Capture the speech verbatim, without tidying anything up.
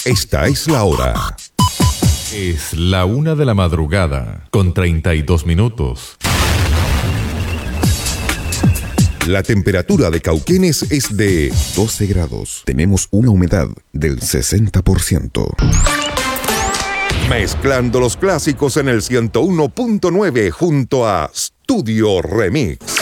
Esta es la hora. Es la una de la madrugada, con treinta y dos minutos. La temperatura de Cauquenes es de doce grados. Tenemos una humedad del sesenta por ciento. Mezclando los clásicos en el ciento uno punto nueve junto a Studio Remix.